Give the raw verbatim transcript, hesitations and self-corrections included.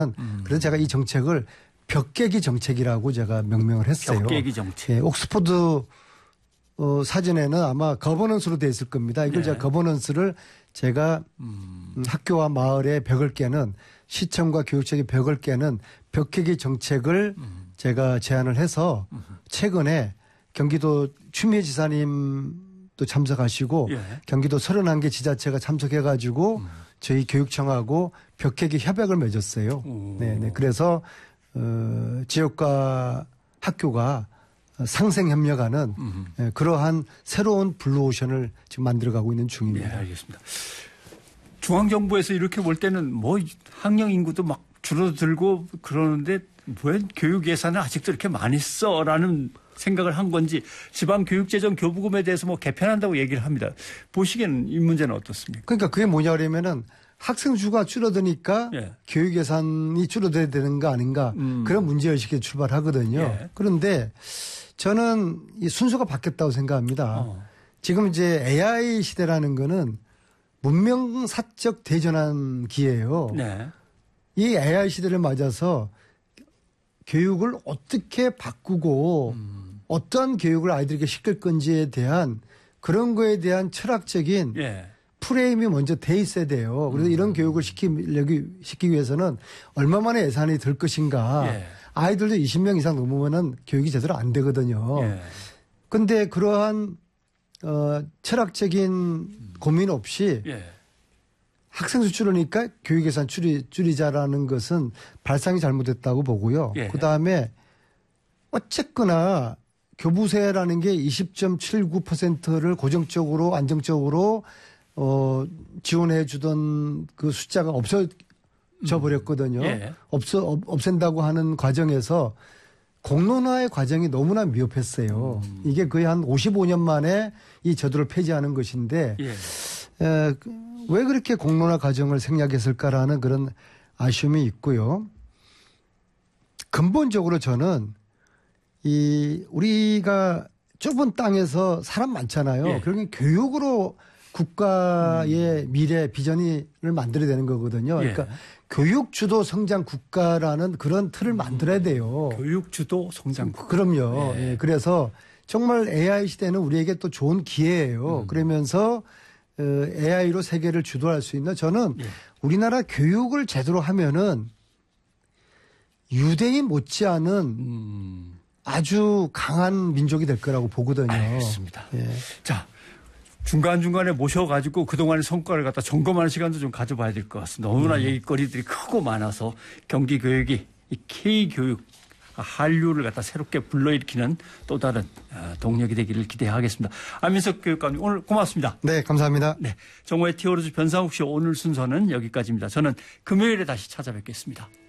음. 그래서 제가 이 정책을 벽깨기 정책이라고 제가 명명을 했어요. 벽깨기 정책. 예, 옥스퍼드 어, 사전에는 아마 거버넌스로 돼 있을 겁니다. 이걸 네. 제가 거버넌스를 제가 음. 학교와 마을의 벽을 깨는 시청과 교육청의 벽을 깨는 벽깨기 정책을 음. 제가 제안을 해서 음. 최근에 경기도 추미애 지사님도 참석하시고 예. 경기도 서른한 개 지자체가 참석해가지고 음. 저희 교육청하고 벽깨기 협약을 맺었어요. 네네. 그래서 어, 지역과 학교가 상생협력하는 음. 그러한 새로운 블루오션을 지금 만들어가고 있는 중입니다. 네, 알겠습니다. 중앙정부에서 이렇게 볼 때는 뭐 학령 인구도 막 줄어들고 그러는데 왜 교육 예산을 아직도 이렇게 많이 써라는 생각을 한 건지 지방교육재정 교부금에 대해서 뭐 개편한다고 얘기를 합니다. 보시기에는 이 문제는 어떻습니까? 그러니까 그게 뭐냐 그러면은 학생 수가 줄어드니까 예. 교육 예산이 줄어들어야 되는 거 아닌가 음. 그런 문제의식에 출발하거든요. 예. 그런데 저는 이 순서가 바뀌었다고 생각합니다. 어. 지금 이제 에이아이 시대라는 거는 문명사적 대전환 기회예요. 네. 이 에이아이 시대를 맞아서 교육을 어떻게 바꾸고 음. 어떤 교육을 아이들에게 시킬 건지에 대한 그런 거에 대한 철학적인 예. 프레임이 먼저 돼 있어야 돼요. 그래서 음. 이런 교육을 시키려기, 시키기 위해서는 얼마만의 예산이 들 것인가. 예. 아이들도 이십 명 이상 넘으면은 교육이 제대로 안 되거든요. 그런데 예. 그러한 어, 철학적인 음. 고민 없이 예. 학생 수 줄으니까 교육 예산 줄이, 줄이자라는 것은 발상이 잘못됐다고 보고요. 예. 그다음에 어쨌거나 교부세라는 게 이십 점 칠구 퍼센트를 고정적으로 안정적으로 어, 지원해 주던 그 숫자가 없어져 버렸거든요. 예. 없어, 없, 없앤다고 하는 과정에서 공론화의 과정이 너무나 미흡했어요. 음. 이게 거의 한 오십오 년 만에 이 제도를 폐지하는 것인데, 예. 에, 왜 그렇게 공론화 과정을 생략했을까라는 그런 아쉬움이 있고요. 근본적으로 저는 이, 우리가 좁은 땅에서 사람 많잖아요. 예. 그러니 교육으로 국가의 음. 미래 비전을 만들어야 되는 거거든요. 그러니까 예. 교육 주도 성장 국가라는 그런 틀을 만들어야 돼요. 교육 주도 성장 국가. 그럼요. 예. 예. 그래서 정말 에이아이 시대는 우리에게 또 좋은 기회예요. 음. 그러면서 에이아이로 세계를 주도할 수 있는 저는 예. 우리나라 교육을 제대로 하면은 유대인 못지않은 음. 아주 강한 민족이 될 거라고 보거든요. 알겠습니다. 예. 자. 중간중간에 모셔가지고 그동안의 성과를 갖다 점검하는 시간도 좀 가져봐야 될 것 같습니다. 너무나 음. 얘기거리들이 크고 많아서 경기교육이 이 K교육, 한류를 갖다 새롭게 불러일으키는 또 다른 동력이 되기를 기대하겠습니다. 안민석 교육감님 오늘 고맙습니다. 네, 감사합니다. 네, 정오의 티오로즈 변상욱 씨 오늘 순서는 여기까지입니다. 저는 금요일에 다시 찾아뵙겠습니다.